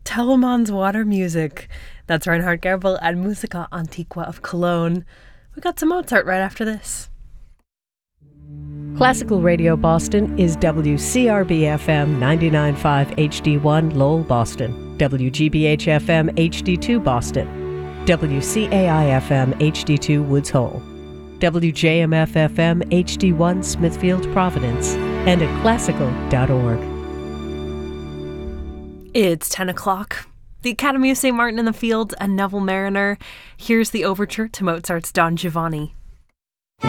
Teleman's Water Music. That's Reinhard Gerbel and Musica Antiqua of Cologne. We got some Mozart right after this. Classical Radio Boston is WCRB-FM 99.5 HD1 Lowell, Boston, WGBH-FM HD2 Boston, WCAI-FM HD2 Woods Hole, WJMF-FM HD1 Smithfield, Providence, and at classical.org. It's 10 o'clock. The Academy of St. Martin in the Fields and Neville Marriner. Here's the overture to Mozart's Don Giovanni.